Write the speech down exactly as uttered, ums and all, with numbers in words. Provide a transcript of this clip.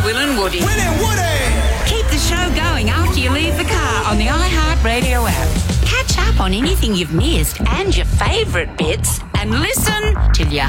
Will and Woody. Will and Woody! Keep the show going after you leave the car on the iHeartRadio app. Catch up on anything you've missed and your favourite bits and listen till you